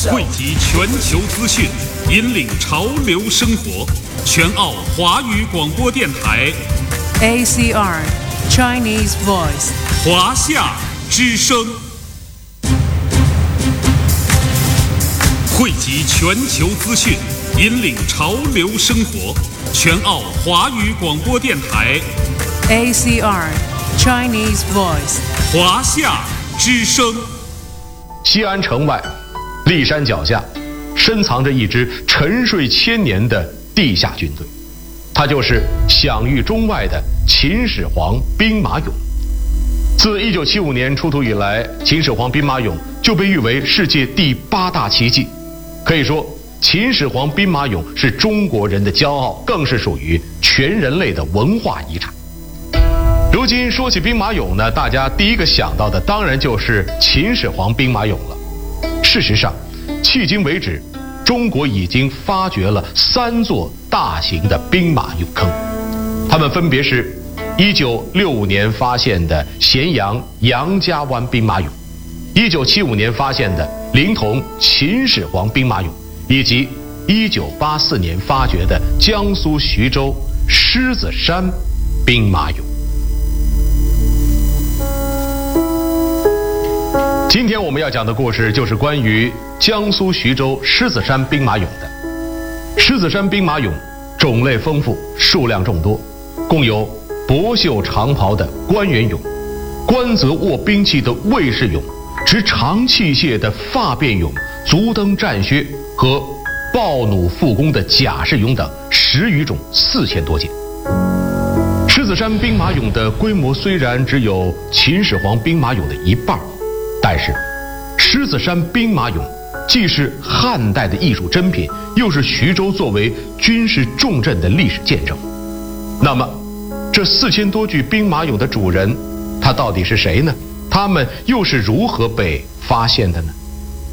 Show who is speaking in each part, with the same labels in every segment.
Speaker 1: 汇集全球资讯，引领潮流生活。全澳华语广播电台
Speaker 2: ACR Chinese Voice
Speaker 1: 华夏之声，汇集全球资讯，引领潮流生活。全澳华语广播电台
Speaker 2: ACR Chinese Voice
Speaker 1: 华夏之声。
Speaker 3: 西安城外，骊山脚下，深藏着一支沉睡千年的地下军队，它就是享誉中外的秦始皇兵马俑。自1975年出土以来，秦始皇兵马俑就被誉为世界第8大奇迹。可以说，秦始皇兵马俑是中国人的骄傲，更是属于全人类的文化遗产。如今说起兵马俑呢，大家第一个想到的当然就是秦始皇兵马俑了。事实上，迄今为止，中国已经发掘了3座大型的兵马俑坑，它们分别是1965年发现的咸阳杨家湾兵马俑，1975年发现的临潼秦始皇兵马俑，以及1984年发掘的江苏徐州狮子山兵马俑。今天我们要讲的故事就是关于江苏徐州狮子山兵马俑的。狮子山兵马俑种类丰富，数量众多，共有博袖长袍的官员俑，官泽握兵器的卫士俑，执长器械的发辫俑，足蹬战靴和抱弩复弓的甲士俑等10余种，4000多件。狮子山兵马俑的规模虽然只有秦始皇兵马俑的1半，但是狮子山兵马俑既是汉代的艺术珍品，又是徐州作为军事重镇的历史见证。那么这4000多具兵马俑的主人，他到底是谁呢？他们又是如何被发现的呢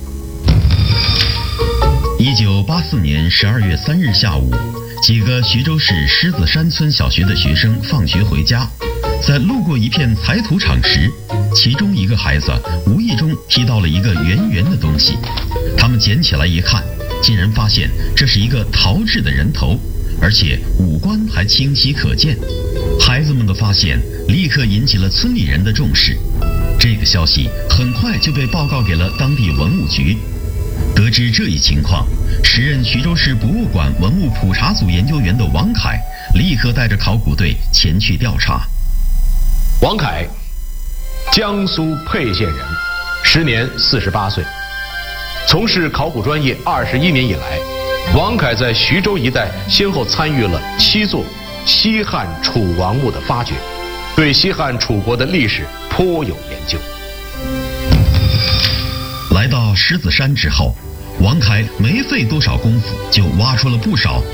Speaker 4: ？1984年12月3日下午，几个徐州市狮子山村小学的学生放学回家，在路过一片采土场时，其中一个孩子无意中踢到了一个圆圆的东西，他们捡起来一看，竟然发现这是一个陶制的人头，而且五官还清晰可见。孩子们的发现立刻引起了村里人的重视，这个消息很快就被报告给了当地文物局。得知这一情况，时任徐州市博物馆文物普查组研究员的王凯立刻带着考古队前去调查。
Speaker 3: 王凯，江苏沛县人，时年48岁，从事考古专业21年以来，王凯在徐州一带先后参与了7座西汉楚王墓的发掘，对西汉楚国的历史颇有研究。
Speaker 4: 来到狮子山之后，王凯没费多少功夫就挖出了不少